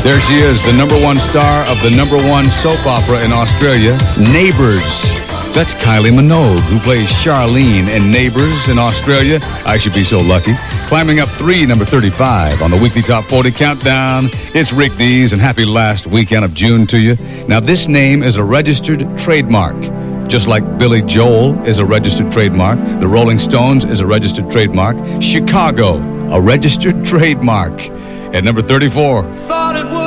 There she is, the number one star of the number one soap opera in Australia, Neighbours. That's Kylie Minogue, who plays Charlene in Neighbours in Australia. I should be so lucky. Climbing up 3, number 35 on the weekly Top 40 Countdown. It's Rick Dees, and happy last weekend of June to you. Now, this name is a registered trademark. Just like Billy Joel is a registered trademark, the Rolling Stones is a registered trademark, Chicago, a registered trademark. At number 34.